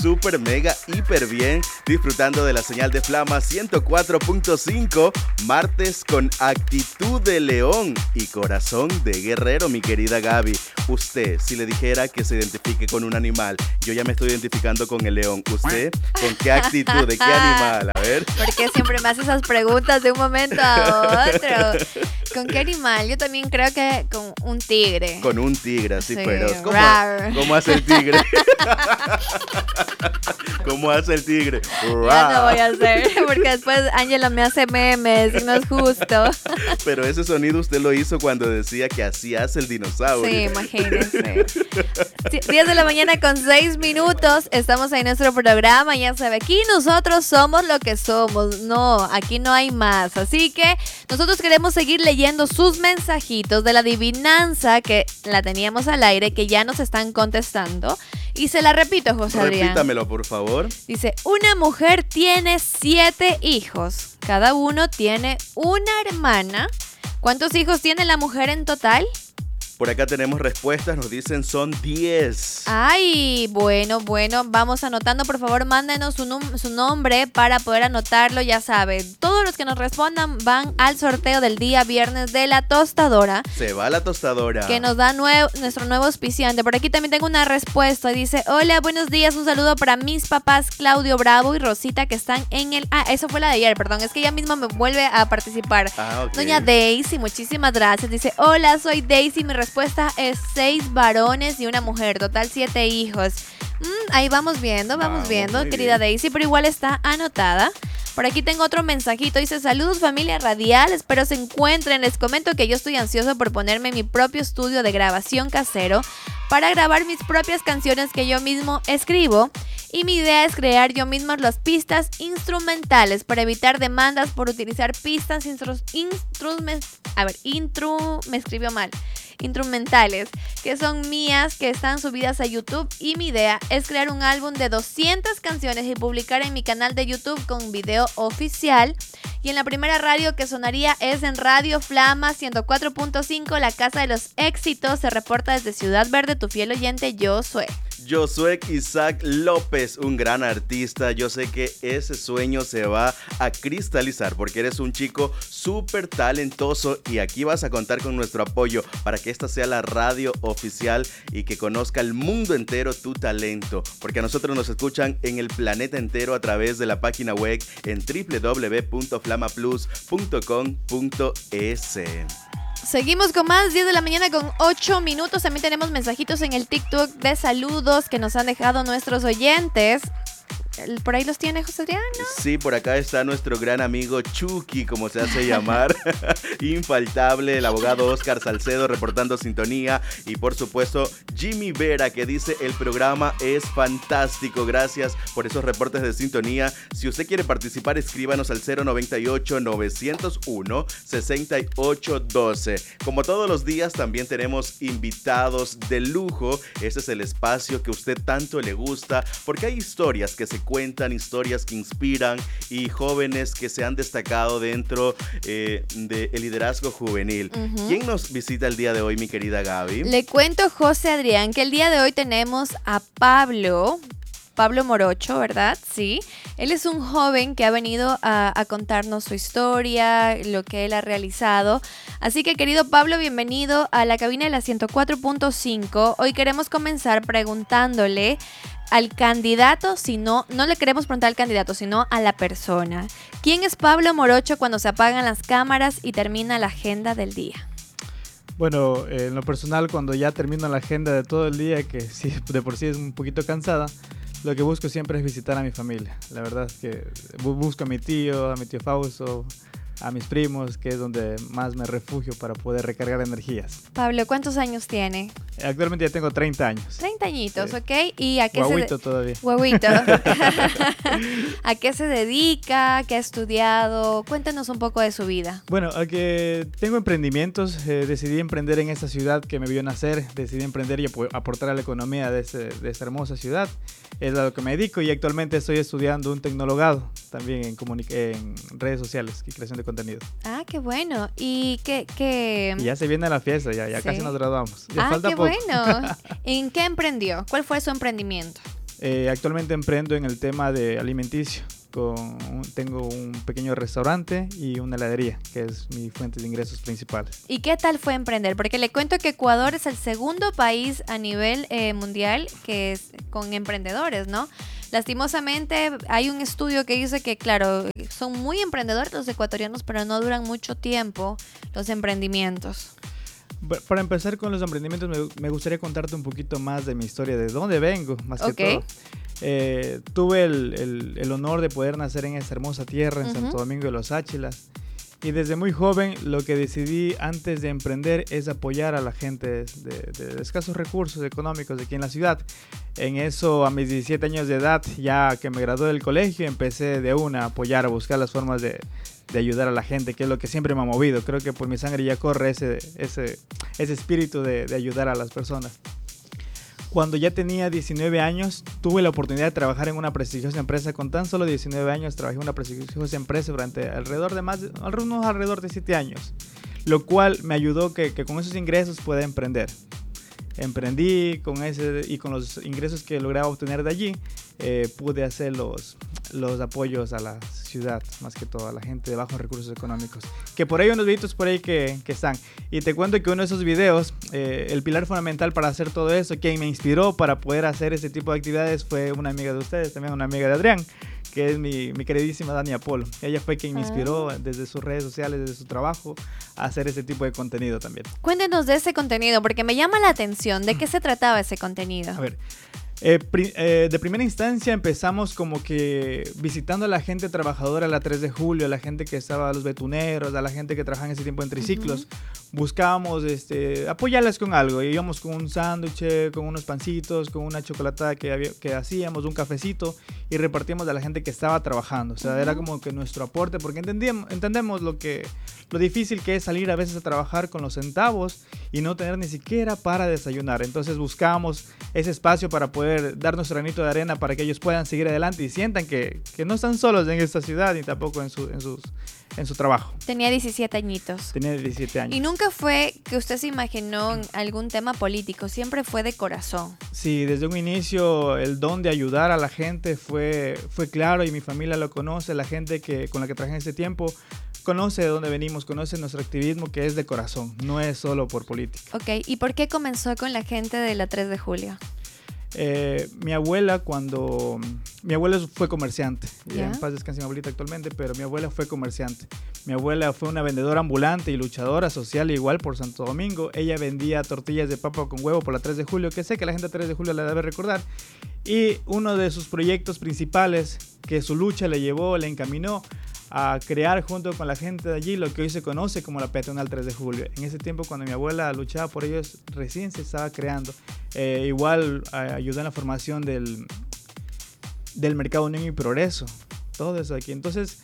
súper, mega, hiper bien, disfrutando de la señal de Flama 104.5, martes con actitud de león y corazón de guerrero, mi querida Gaby. Usted, si le dijera que se identifique con un animal, yo ya me estoy identificando con el león. ¿Usted con qué actitud, de qué animal? A ver. ¿Por qué siempre me hace esas preguntas de un momento a otro? ¿Con qué animal? Yo también creo que con un tigre. Con un tigre, así, Sí, pero ¿cómo hace el tigre? ¿Cómo hace el tigre? Ya no voy a hacer, porque después Ángela me hace memes y no es justo. Pero ese sonido usted lo hizo cuando decía que así hace el dinosaurio. Sí, imagínense. 10 de la mañana con 6 minutos. Estamos en nuestro programa. Ya sabe, aquí nosotros somos lo que somos. No, aquí no hay más. Así que nosotros queremos seguir leyendo sus mensajitos de la adivinanza que la teníamos al aire, que ya nos están contestando. Y se la repito, José Adrián. Repítamelo, por favor. Dice, una mujer tiene 7 hijos. Cada uno tiene una hermana. ¿Cuántos hijos tiene la mujer en total? Por acá tenemos respuestas, nos dicen son 10. Ay, bueno, vamos anotando, por favor, mándenos su nombre para poder anotarlo, ya saben. Todos los que nos respondan van al sorteo del día viernes de la tostadora. Se va la tostadora. Que nos da nuestro nuevo auspiciante. Por aquí también tengo una respuesta, dice, hola, buenos días, un saludo para mis papás Claudio Bravo y Rosita que están en el... Ah, eso fue la de ayer, perdón, es que ella misma me vuelve a participar. Ok. Doña Daisy, muchísimas gracias. Dice, hola, soy Daisy, mi respuesta es 6 varones y una mujer, total 7 hijos. Ahí vamos viendo, querida Daisy, pero igual está anotada. Por aquí tengo otro mensajito, dice, saludos familia radial, espero se encuentren. Les comento que yo estoy ansioso por ponerme en mi propio estudio de grabación casero para grabar mis propias canciones que yo mismo escribo. Y mi idea es crear yo misma las pistas instrumentales para evitar demandas por utilizar pistas instrumentales, que son mías, que están subidas a YouTube. Y mi idea es crear un álbum de 200 canciones y publicar en mi canal de YouTube con video oficial. Y en la primera radio que sonaría es en Radio Flama 104.5, la casa de los éxitos. Se reporta desde Ciudad Verde tu fiel oyente Josué. Josué Isaac López, un gran artista. Yo sé que ese sueño se va a cristalizar porque eres un chico súper talentoso y aquí vas a contar con nuestro apoyo para que esta sea la radio oficial y que conozca el mundo entero tu talento, porque a nosotros nos escuchan en el planeta entero a través de la página web en www.flamaplus.com.es. Seguimos con más, 10 de la mañana con 8 minutos. También tenemos mensajitos en el TikTok de saludos que nos han dejado nuestros oyentes. ¿Por ahí los tiene José Adrián, no? Sí, por acá está nuestro gran amigo Chucky, como se hace llamar. Infaltable, el abogado Oscar Salcedo reportando sintonía. Y por supuesto, Jimmy Vera, que dice el programa es fantástico. Gracias por esos reportes de sintonía. Si usted quiere participar, escríbanos al 098-901-6812. Como todos los días, también tenemos invitados de lujo. Este es el espacio que a usted tanto le gusta, porque hay historias que se cuentan, historias que inspiran y jóvenes que se han destacado dentro del liderazgo juvenil. ¿Quién nos visita el día de hoy, mi querida Gaby? Le cuento, José Adrián, que el día de hoy tenemos a Pablo Morocho, ¿verdad? Sí. Él es un joven que ha venido a contarnos su historia, lo que él ha realizado. Así que, querido Pablo, bienvenido a la cabina de la 104.5. Hoy queremos comenzar preguntándole al candidato, no le queremos preguntar al candidato, sino a la persona. ¿Quién es Pablo Morocho cuando se apagan las cámaras y termina la agenda del día? Bueno, en lo personal, cuando ya termino la agenda de todo el día, que sí, de por sí es un poquito cansada, lo que busco siempre es visitar a mi familia. La verdad es que busco a mi tío Fausto, a mis primos, que es donde más me refugio para poder recargar energías. Pablo, ¿cuántos años tiene? Actualmente ya tengo 30 años. 30 añitos, ¿ok? ¿Y a qué Guaguito todavía. Guaguito. ¿A qué se dedica? ¿Qué ha estudiado? Cuéntanos un poco de su vida. Bueno, tengo emprendimientos. Decidí emprender en esta ciudad que me vio nacer. Decidí emprender y aportar a la economía de esta hermosa ciudad. Es a lo que me dedico y actualmente estoy estudiando un tecnologado también en redes sociales y creación de contenido. Ah, qué bueno. ¿Y qué? Y ya se viene la fiesta, ya sí. Casi nos graduamos. Ya ah, falta qué poco. Bueno. ¿En qué emprendió? ¿Cuál fue su emprendimiento? Actualmente emprendo en el tema de alimenticio. Tengo un pequeño restaurante y una heladería, que es mi fuente de ingresos principales. ¿Y qué tal fue emprender? Porque le cuento que Ecuador es el segundo país a nivel mundial que es con emprendedores, ¿no? Lastimosamente hay un estudio que dice que, claro, son muy emprendedores los ecuatorianos, pero no duran mucho tiempo los emprendimientos. Para empezar con los emprendimientos, me gustaría contarte un poquito más de mi historia, de dónde vengo, más que todo. Tuve el honor de poder nacer en esta hermosa tierra, en Santo Domingo de los Áchilas. Y desde muy joven lo que decidí antes de emprender es apoyar a la gente de escasos recursos económicos de aquí en la ciudad. En eso, a mis 17 años de edad, ya que me gradué del colegio, empecé de una a apoyar, a buscar las formas de ayudar a la gente, que es lo que siempre me ha movido. Creo que por mi sangre ya corre ese espíritu de ayudar a las personas. Cuando ya tenía 19 años, tuve la oportunidad de trabajar en una prestigiosa empresa. Con tan solo 19 años, trabajé en una prestigiosa empresa durante alrededor de 7 años, lo cual me ayudó que con esos ingresos pueda emprender. Emprendí y con los ingresos que lograba obtener de allí, pude hacer los apoyos a la ciudad, más que todo a la gente de bajos recursos económicos, que por ahí unos videitos por ahí que están, y te cuento que uno de esos videos, el pilar fundamental para hacer todo eso, quien me inspiró para poder hacer ese tipo de actividades fue una amiga de ustedes, también una amiga de Adrián, que es mi queridísima Dani Apolo. Ella fue quien me inspiró desde sus redes sociales, desde su trabajo, a hacer ese tipo de contenido también. Cuéntenos de ese contenido, porque me llama la atención. ¿De qué se trataba ese contenido? A ver, de primera instancia empezamos como que visitando a la gente trabajadora, a la 3 de julio, a la gente que estaba, a los betuneros, a la gente que trabajaba en ese tiempo en triciclos. Buscábamos apoyarles con algo. Íbamos con un sándwich, con unos pancitos, con una chocolatada que hacíamos, un cafecito, y repartíamos a la gente que estaba trabajando. O sea, era como que nuestro aporte, porque entendemos lo difícil que es salir a veces a trabajar con los centavos y no tener ni siquiera para desayunar. Entonces buscábamos ese espacio para poder dar nuestro granito de arena para que ellos puedan seguir adelante y sientan que no están solos en esta ciudad ni tampoco en su trabajo. Tenía 17 añitos. Tenía 17 años. Y nunca fue que usted se imaginó en algún tema político, siempre fue de corazón. Sí, desde un inicio el don de ayudar a la gente fue claro, y mi familia lo conoce, la gente con la que trabajé en ese tiempo conoce de dónde venimos, conoce nuestro activismo, que es de corazón, no es solo por política. Ok, ¿y por qué comenzó con la gente de la 3 de julio? Mi abuela fue comerciante, ¿Ya? en paz descanse mi abuelita actualmente, pero mi abuela fue comerciante. Mi abuela fue una vendedora ambulante y luchadora social igual por Santo Domingo. Ella vendía tortillas de papa con huevo por la 3 de julio, que sé que la gente de 3 de julio la debe recordar. Y uno de sus proyectos principales, que su lucha le encaminó a crear junto con la gente de allí lo que hoy se conoce como la peatonal 3 de julio. En ese tiempo, cuando mi abuela luchaba por ellos, recién se estaba creando. Igual ayudó en la formación del mercado Unión y Progreso, todo eso aquí. Entonces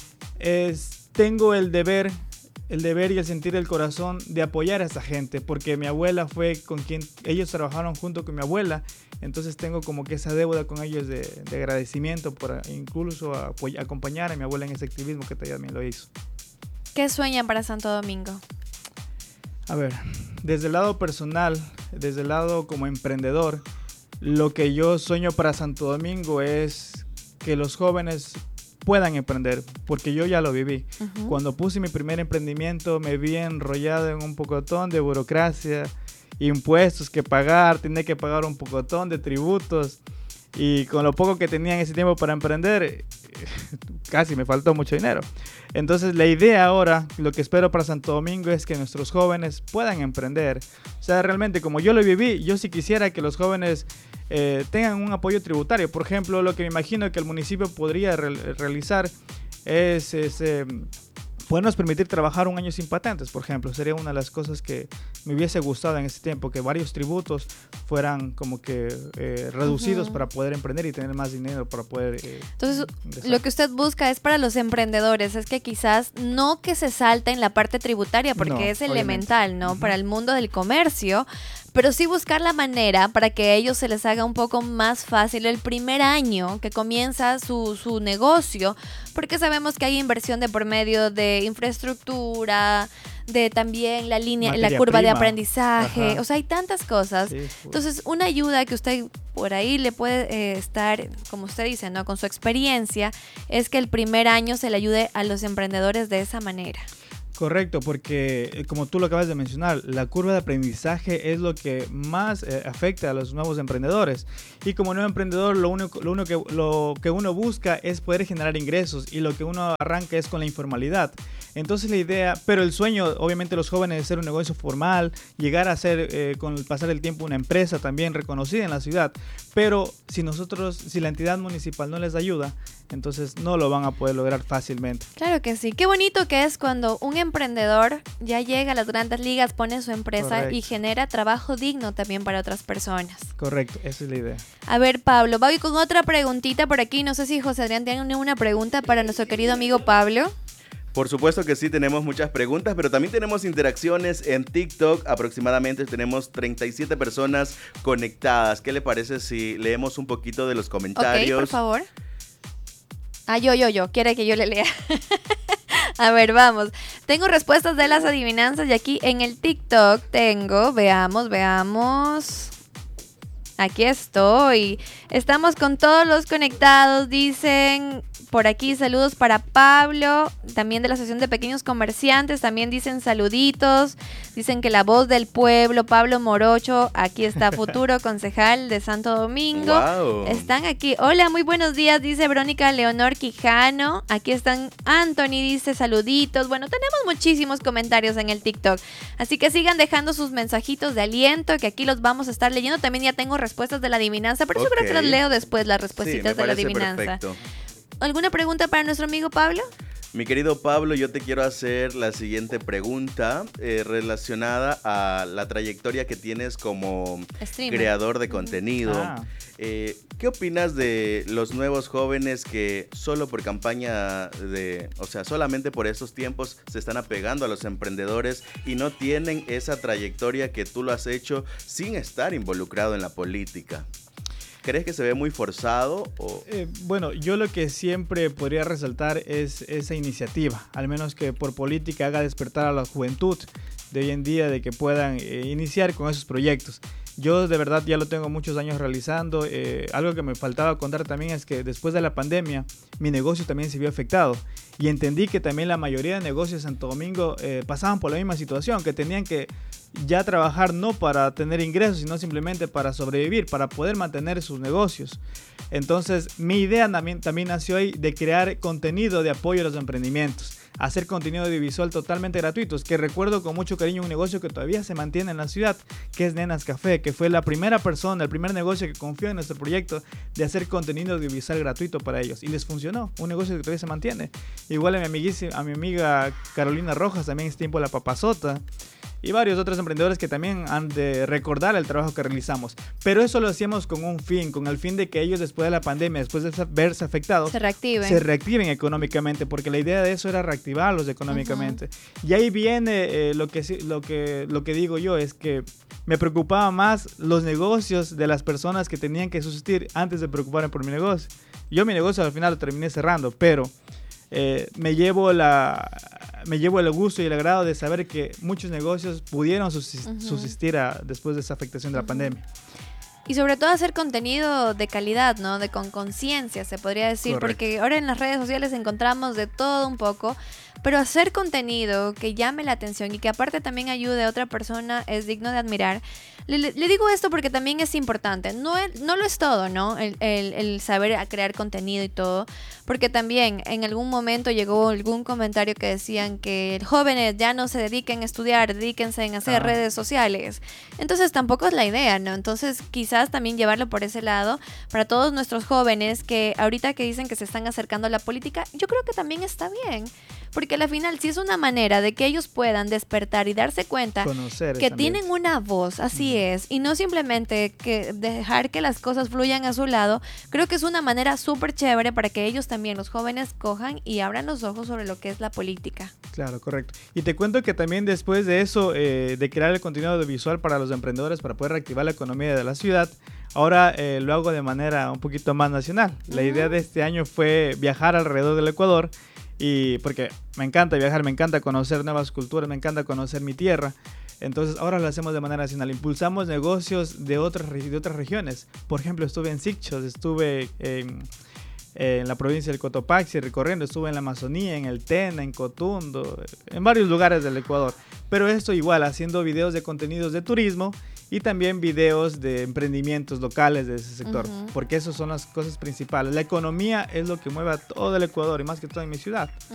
tengo el deber y el sentir del corazón de apoyar a esta gente, porque mi abuela fue con quien ellos trabajaron junto con mi abuela. Entonces tengo como que esa deuda con ellos de agradecimiento por incluso acompañar a mi abuela en ese activismo que también lo hizo. ¿Qué sueñan para Santo Domingo? A ver, desde el lado personal, desde el lado como emprendedor, lo que yo sueño para Santo Domingo es que los jóvenes puedan emprender, porque yo ya lo viví. Cuando puse mi primer emprendimiento me vi enrollado en un pocotón de burocracia, impuestos que pagar, tenía que pagar un pocotón de tributos, y con lo poco que tenía en ese tiempo para emprender, casi me faltó mucho dinero. Entonces la idea ahora, lo que espero para Santo Domingo es que nuestros jóvenes puedan emprender. O sea, realmente como yo lo viví, yo sí quisiera que los jóvenes tengan un apoyo tributario. Por ejemplo, lo que me imagino que el municipio podría realizar es podernos permitir trabajar un año sin patentes, por ejemplo. Sería una de las cosas que me hubiese gustado en ese tiempo, que varios tributos fueran como que reducidos para poder emprender y tener más dinero para poder Entonces, ingresar. lo que usted busca es para los emprendedores, es que quizás no que se salten la parte tributaria, porque No, es obviamente. elemental, ¿no? Para el mundo del comercio, pero sí buscar la manera para que a ellos se les haga un poco más fácil el primer año que comienza su negocio, porque sabemos que hay inversión de por medio de infraestructura, de también la Materia curva de prima. aprendizaje. Ajá. O sea, hay tantas cosas. Sí, Entonces, una ayuda que usted por ahí le puede estar, como usted dice, ¿no? Con su experiencia, es que el primer año se le ayude a los emprendedores de esa manera. correcto, porque como tú lo acabas de mencionar, la curva de aprendizaje es lo que más afecta a los nuevos emprendedores. Y como nuevo emprendedor, lo que uno busca es poder generar ingresos, y lo que uno arranca es con la informalidad. Entonces la idea, pero el sueño, obviamente, los jóvenes, es ser un negocio formal, llegar a ser con el pasar del tiempo una empresa también reconocida en la ciudad. Pero si la entidad municipal no les ayuda, entonces no lo van a poder lograr fácilmente. Claro que sí. Qué bonito que es cuando un emprendedor ya llega a las grandes ligas, pone su empresa Correcto. y genera trabajo digno también para otras personas. Correcto, esa es la idea. A ver, Pablo, voy con otra preguntita por aquí. No sé si José Adrián tiene una pregunta para nuestro querido amigo Pablo. Por supuesto que sí, tenemos muchas preguntas, pero también tenemos interacciones en TikTok. Aproximadamente tenemos 37 personas conectadas. ¿Qué le parece si leemos un poquito de los comentarios? Ok, por favor. Yo. Quiere que yo le lea. A ver, vamos. Tengo respuestas de las adivinanzas y aquí en el TikTok tengo, veamos. Aquí estoy. Estamos con todos los conectados. Dicen por aquí saludos para Pablo, también de la Asociación de Pequeños Comerciantes. También dicen saluditos. Dicen que la voz del pueblo, Pablo Morocho. Aquí está, futuro concejal de Santo Domingo. Wow. Están aquí. Hola, muy buenos días, dice Verónica Leonor Quijano. Aquí están Anthony, dice saluditos. Bueno, tenemos muchísimos comentarios en el TikTok. Así que sigan dejando sus mensajitos de aliento, que aquí los vamos a estar leyendo. También ya tengo respuestas de la adivinanza, pero yo creo que las leo después, las Sí, respuestas me de la parece adivinanza. perfecto. ¿Alguna pregunta para nuestro amigo Pablo? Mi querido Pablo, yo te quiero hacer la siguiente pregunta relacionada a la trayectoria que tienes como Streamer. creador de contenido. Ah. ¿Qué opinas de los nuevos jóvenes que solo por solamente por esos tiempos se están apegando a los emprendedores y no tienen esa trayectoria que tú lo has hecho sin estar involucrado en la política? ¿Crees que se ve muy forzado? Bueno, yo lo que siempre podría resaltar es esa iniciativa, al menos que por política haga despertar a la juventud de hoy en día, de que puedan iniciar con esos proyectos. Yo de verdad ya lo tengo muchos años realizando. Algo que me faltaba contar también es que después de la pandemia mi negocio también se vio afectado, y entendí que también la mayoría de negocios en Santo Domingo pasaban por la misma situación, que tenían que ya trabajar no para tener ingresos, sino simplemente para sobrevivir, para poder mantener sus negocios. Entonces mi idea también nació ahí, de crear contenido de apoyo a los emprendimientos, hacer contenido audiovisual totalmente gratuitos, que recuerdo con mucho cariño un negocio que todavía se mantiene en la ciudad, que es Nenas Café, que fue la primera persona, el primer negocio que confió en nuestro proyecto de hacer contenido audiovisual gratuito para ellos, y les funcionó, un negocio que todavía se mantiene. Igual a mi amiga Carolina Rojas, también es tiempo La Papazota, y varios otros emprendedores que también han de recordar el trabajo que realizamos. Pero eso lo hacíamos con el fin de que ellos, después de la pandemia, después de verse afectados, se reactiven económicamente, porque la idea de eso era reactivarlos económicamente. Y ahí viene lo que digo yo, es que me preocupaba más los negocios de las personas que tenían que subsistir antes de preocuparme por mi negocio. Yo mi negocio al final lo terminé cerrando, pero me llevo el gusto y el agrado de saber que muchos negocios pudieron subsistir después de esa afectación de la pandemia. Y sobre todo hacer contenido de calidad, ¿no? Con conciencia, se podría decir. Correcto. Porque ahora en las redes sociales encontramos de todo un poco, pero hacer contenido que llame la atención y que aparte también ayude a otra persona es digno de admirar. Le digo esto porque también es importante. No lo es todo, ¿no? El saber crear contenido y todo. Porque también en algún momento llegó algún comentario que decían que jóvenes ya no se dediquen a estudiar, dedíquense en hacer redes sociales. Entonces tampoco es la idea, ¿no? Entonces quizás también llevarlo por ese lado para todos nuestros jóvenes que ahorita que dicen que se están acercando a la política, yo creo que también está bien. Porque al final sí es una manera de que ellos puedan despertar y darse cuenta que tienen una voz, así es, y no simplemente que dejar que las cosas fluyan a su lado. Creo que es una manera súper chévere para que ellos también, los jóvenes, cojan y abran los ojos sobre lo que es la política. Claro, correcto. Y te cuento que también después de eso, de crear el contenido audiovisual para los emprendedores, para poder reactivar la economía de la ciudad, ahora lo hago de manera un poquito más nacional. La idea de este año fue viajar alrededor del Ecuador Y porque me encanta viajar, me encanta conocer nuevas culturas, me encanta conocer mi tierra. Entonces ahora lo hacemos de manera nacional. Impulsamos negocios de otras regiones. Por ejemplo, estuve en Sicchos, estuve en la provincia del Cotopaxi recorriendo, estuve en la Amazonía, en el Tena, en Cotundo, en varios lugares del Ecuador. Pero esto igual, haciendo videos de contenidos de turismo y también videos de emprendimientos locales de ese sector, porque esas son las cosas principales. La economía es lo que mueve a todo el Ecuador y más que todo en mi ciudad.